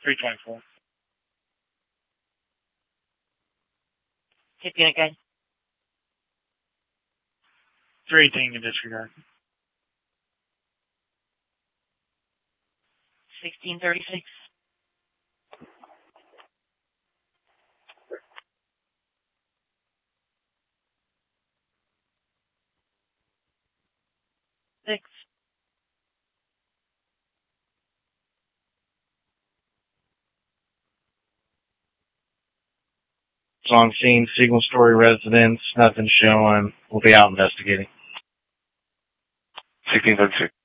324. Hit unit guide. 318 to disregard. 1636. Six. So on scene, Signal Story residence, nothing showing. We'll be out investigating. 1636.